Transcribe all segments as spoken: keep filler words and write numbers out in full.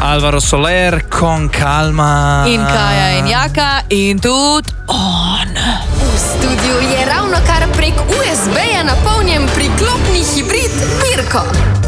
Alvaro Soler con Calma. In Kaja in Jaka in tudi on. V studiu je ravno kar prek U S B-ja napolnjen priklopni hibrid Birko.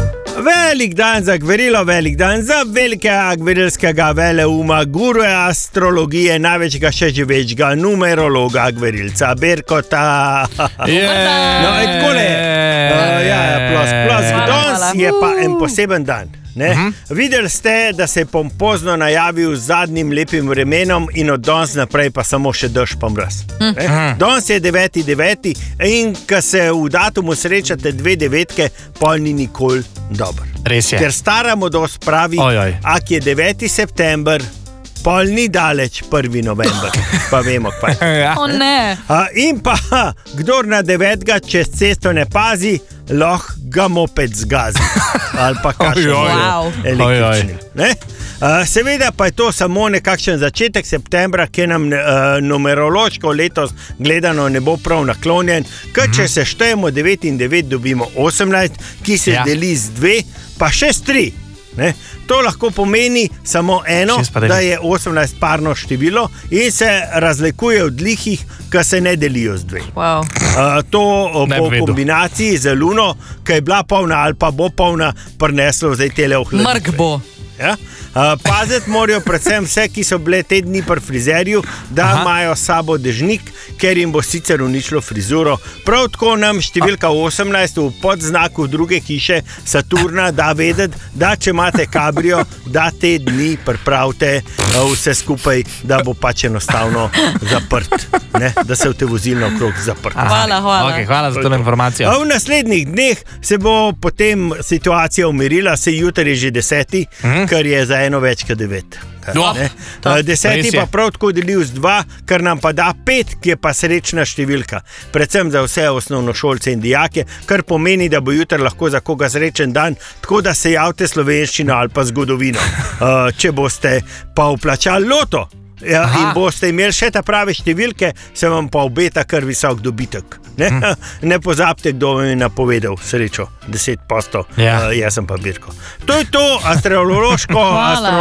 Velik dan za gverilo, velik dan za velikega gverilskega veleuma, guruje astrologije, največjega še živečega numerologa gverilca Birkota. Yeah. No, in takole, uh, ja, plos, plos, Hvala, danes hvala. je pa en poseben dan. Ne? Uh-huh. Videli ste, da se je pompozno najavil z zadnjim lepim vremenom in od danes naprej pa samo še dež pa mraz. Uh-huh. Danes je deveti deveti in ko se v datumu srečate dve devetke, pol ni nikoli dobro. Res je. Ker stara modrost pravi, Ojoj. ak je deveti september, pol ni daleč prvi november, pa vemo kaj. Ja. O ne. A, in pa, kdor na devetega čez cesto ne pazi, lahko ga moped zgazi. Ali pa kakšen Ojoj. Wow. električni. Ne? A, seveda pa je to samo nekakšen začetek septembra, ki nam uh, numerološko letos gledano ne bo prav naklonjen, ker če se štejemo devet in devet, dobimo osemnajst, ki se Ja. deli z dve, pa še s tri. Ne? To lahko pomeni samo eno, Šest pa devet. da je osemnajst parno število in se razlikuje od lihih, ki se ne delijo z dve. Wow. Uh, to o, Ne po bi vedel. kombinaciji z Luno, ki je bila polna ali pa bo polna, prineslo zdaj tele ohladitve. Mrk bo. Ja? Uh, paziti morajo predvsem vse, ki so bile te dni pri frizerju, da Aha. imajo s sabo dežnik, ker jim bo sicer uničilo frizuro. Prav tako nam številka osemnajst v podznaku druge hiše Saturna da vedeti, da če imate kabrio, da te dni pripravite uh, vse skupaj, da bo pač enostavno zaprt, ne? Da se v te vozilno okrog zaprt. Hvala, hvala. Okay, hvala za to informacijo. A v naslednjih dneh se bo potem situacija umirila, se jutri je že deseti, mm. kar je za eno več kot devet. No, Ne? to- A, Deseti res je. pa prav tako delil z dva, kar nam pa da pet, ki je pa srečna številka. Predvsem za vse osnovnošolce in dijake, kar pomeni, da bo jutri lahko za koga srečen dan, tako da se javite slovenščino ali pa zgodovino. Uh, če boste pa vplačali loto, ja, Aha. in boste imeli še ta prave številke, se vam pa obeta kar visok dobitek. Ne, hm. ne pozabite, kdo vam je napovedal srečo, deset posto, Ja. uh, jaz sem pa Birko. To je to, astrološko, Hvala.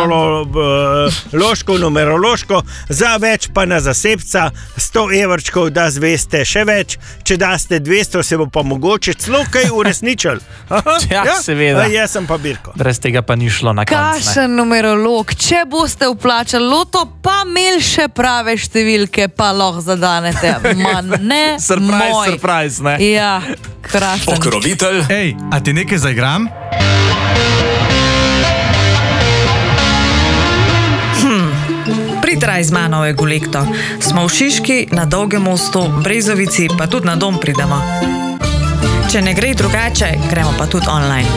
astrološko, numerološko, za več pa na zasebca, sto evrčkov, da zveste še več, če daste dvesto, se bo pa mogoče celo kaj uresničil. Ja, seveda. A, jaz sem pa Birko. Brez tega pa ni šlo na konec. ne. Kašen numerolog, če boste vplačali loto, pa imeli še prave številke, pa lahko zadanete. Ma ne, Surprise, moj. surprise, ne? Ja, krasen. Pokrovitelj Ej, a ti nekaj zaigram? Pritraj z mano v Egolekto. Smo v Šiški, na Dolgem mostu, Brezovici, pa tudi na dom pridemo. Če ne gre drugače, gremo pa tudi online.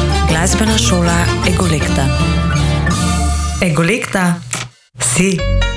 Glasbena šola Egolekta. Egolekta si.